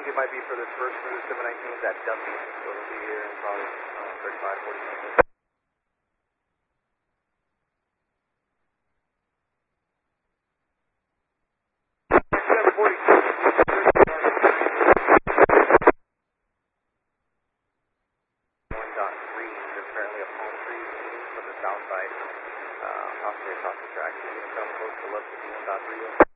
think it might be for this first crew, 719 is at Duffy, so it'll be here in probably 35, 40 minutes. South side, possibly across the track. Can you come close to 1151.3?